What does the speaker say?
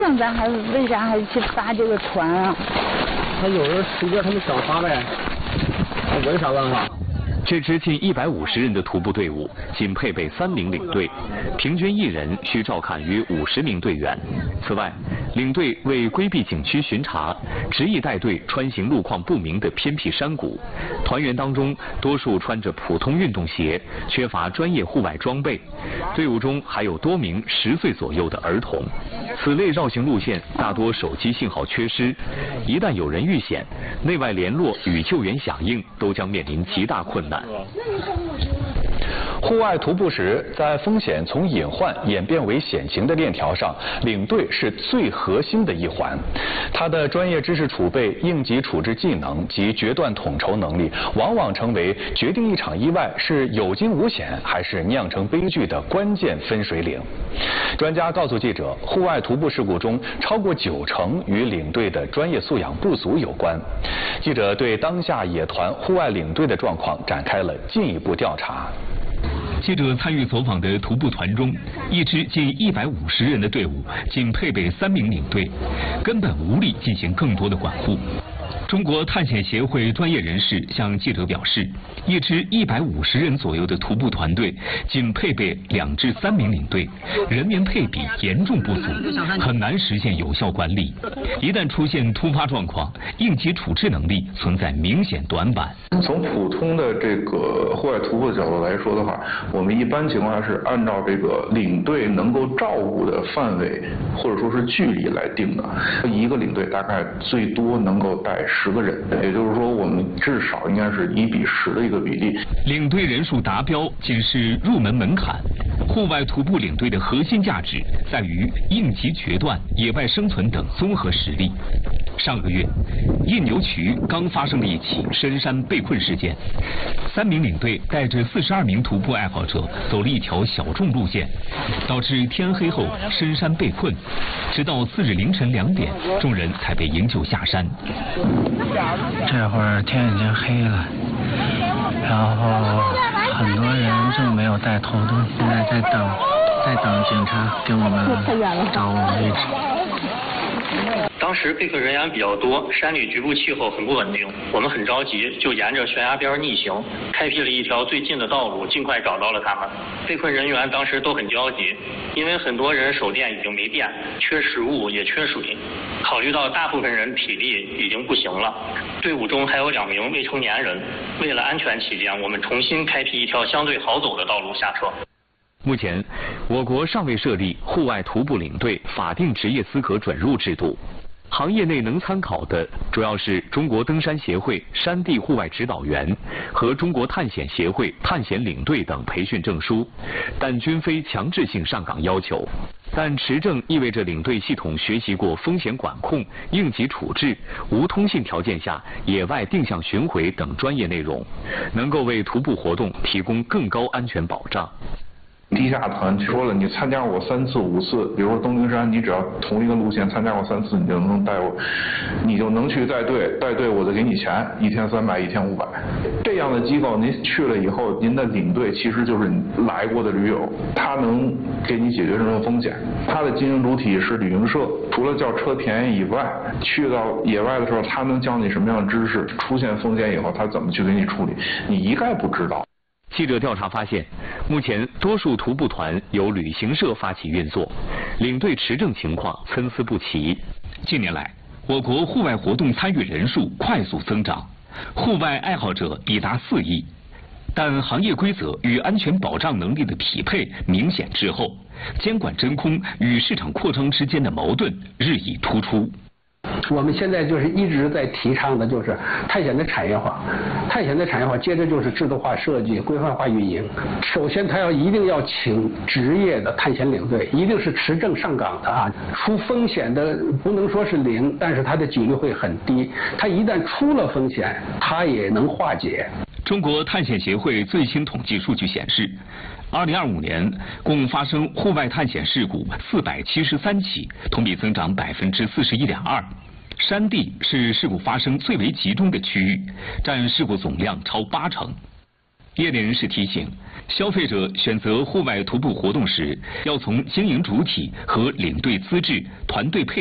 那咱还为啥还去发这个团啊？ 他有人提着他们想发呗，我有啥办法？ 这支近150人的徒步队伍仅配备3名领队，平均1人需照看约50名队员。此外，领队为规避景区巡查，执意带队穿行路况不明的偏僻山谷。团员当中，多数穿着普通运动鞋，缺乏专业户外装备。队伍中还有多名10岁左右的儿童。此类绕行路线大多手机信号缺失，一旦有人遇险，内外联络与救援响应都将面临极大困难。 户外徒步时，在风险从隐患演变为险情的链条上，领队是最核心的一环。他的专业知识储备、应急处置技能及决断统筹能力，往往成为决定一场意外是有惊无险还是酿成悲剧的关键分水岭。专家告诉记者，户外徒步事故中超过90%与领队的专业素养不足有关。记者对当下野团户外领队的状况展开了进一步调查。 记者参与走访的徒步团中，一支近150人的队伍仅配备3名领队，根本无力进行更多的管护。中国探险协会专业人士向记者表示，一支150人左右的徒步团队仅配备2至3名领队，人员配比严重不足，很难实现有效管理。一旦出现突发状况，应急处置能力存在明显短板。 从普通的这个户外徒步的角度来说的话，我们一般情况下是按照这个领队能够照顾的范围或者说是距离来定的。一个领队大概最多能够带10个人，也就是说我们至少应该是1:10的一个比例。 领队人数达标仅是入门门槛。户外徒步领队的核心价值在于应急决断、野外生存等综合实力。上个月，印牛渠刚发生了一起深山被困事件，3名领队带着42名徒步爱好者走了一条小众路线，导致天黑后深山被困，直到4日凌晨2点，众人才被营救下山。 这会儿天已经黑了，然后很多人就没有带头灯，现在在等警察给我们找我们位置。 当时被困人员比较多，山里局部气候很不稳定，我们很着急，就沿着悬崖边逆行，开辟了一条最近的道路，尽快找到了他们。被困人员当时都很焦急，因为很多人手电已经没电，缺食物也缺水。考虑到大部分人体力已经不行了，队伍中还有2名未成年人，为了安全起见，我们重新开辟一条相对好走的道路下车。 目前，我国尚未设立户外徒步领队法定职业资格准入制度。行业内能参考的主要是中国登山协会山地户外指导员和中国探险协会探险领队等培训证书，但均非强制性上岗要求。但持证意味着领队系统学习过风险管控、应急处置、无通信条件下野外定向巡回等专业内容，能够为徒步活动提供更高安全保障。 地下团说了，你参加过3次、5次，比如说东陵山，你只要同一个路线参加过3次，你就能带我，你就能去带队，我就给你钱，1天300，1天500。这样的机构，您去了以后，您的领队其实就是你来过的驴友，他能给你解决任何风险。他的经营主体是旅行社，除了叫车便宜以外，去到野外的时候，他能教你什么样的知识，出现风险以后，他怎么去给你处理，你一概不知道。 记者调查发现，目前多数徒步团由旅行社发起运作，领队持证情况参差不齐。近年来，我国户外活动参与人数快速增长，户外爱好者已达4亿，但行业规则与安全保障能力的匹配明显滞后，监管真空与市场扩张之间的矛盾日益突出。 我们现在就是一直在提倡的就是探险的产业化，接着就是制度化设计、规范化运营。首先，他一定要请职业的探险领队，一定是持证上岗的啊。出风险的不能说是0，但是他的几率会很低。他一旦出了风险，他也能化解。 中国探险协会最新统计数据显示，2025年共发生户外探险事故473起，同比增长41.2%。山地是事故发生最为集中的区域，占事故总量超80%。 业内人士提醒，消费者选择户外徒步活动时，要从经营主体和领队资质、团队配